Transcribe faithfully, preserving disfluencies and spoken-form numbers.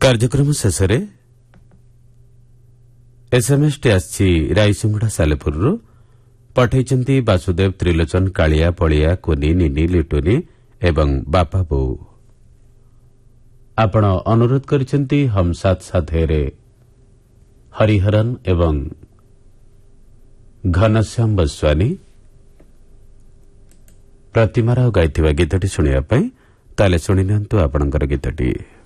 କାର୍ଯ୍ୟକ୍ରମ ଶେଷରେ ଏସ୍ଏମ୍ଏସ୍ଟି ଆସିଛି ରାଇସୁଙ୍ଗଡ଼ା ସାଲେପୁରରୁ। ପଠାଇଛନ୍ତି ବାସୁଦେବ, ତ୍ରିଲୋଚନ, କାଳିଆ, ପଳିଆ, କୁନି, ନିନି, ଲିଟୁନି ଏବଂ ବାପା ବୋଉ। ଆପଣ ଅନୁରୋଧ କରିଛନ୍ତି ହମସାଥ ସାଥେରେ ହରିହରନ ଏବଂ ଘନଶ୍ୟାମ ବସ୍ୱାନୀ ପ୍ରତିମା ରାଓ ଗାଇଥିବା ଗୀତଟି ଶୁଣିବା ପାଇଁ। ତାହେଲେ ଶୁଣି ନିଅନ୍ତୁ ଆପଣଙ୍କର ଗୀତଟି।